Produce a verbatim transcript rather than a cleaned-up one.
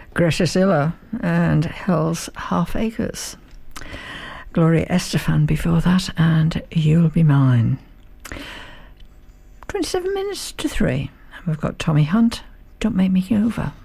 Greta Zilla and Hell's Half Acres. Gloria Estefan before that, and You'll Be Mine. twenty-seven minutes to three. And we've got Tommy Hunt, Don't Make Me Over.